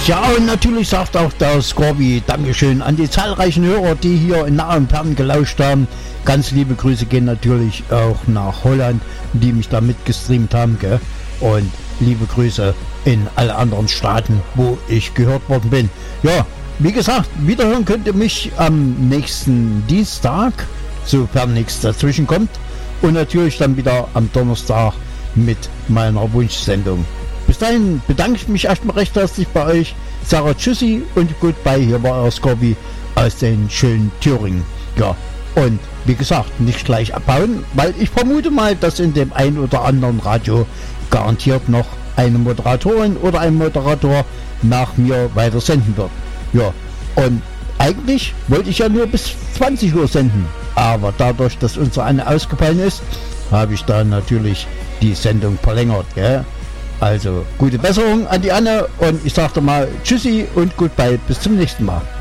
Ja, und natürlich sagt auch der Scorby Dankeschön an die zahlreichen Hörer, die hier in nah und fern gelauscht haben. Ganz liebe Grüße gehen natürlich auch nach Holland, die mich da mitgestreamt haben, gell? Und liebe Grüße in alle anderen Staaten, wo ich gehört worden bin. Ja, wie gesagt, wiederhören könnt ihr mich am nächsten Dienstag, sofern nichts dazwischen kommt. Und natürlich dann wieder am Donnerstag mit meiner Wunschsendung. Bis dahin bedanke ich mich erstmal recht herzlich bei euch. Sage Tschüssi und Goodbye. Hier war euer Scorby aus den schönen Thüringen. Ja, und wie gesagt, nicht gleich abhauen, weil ich vermute mal, dass in dem ein oder anderen Radio garantiert noch eine Moderatorin oder ein Moderator nach mir weiter senden wird. Ja, und eigentlich wollte ich ja nur bis 20 Uhr senden. Aber dadurch, dass unsere Anne ausgefallen ist, habe ich da natürlich die Sendung verlängert, gell? Also gute Besserung an die Anne und ich sagte mal Tschüssi und Goodbye, bis zum nächsten Mal.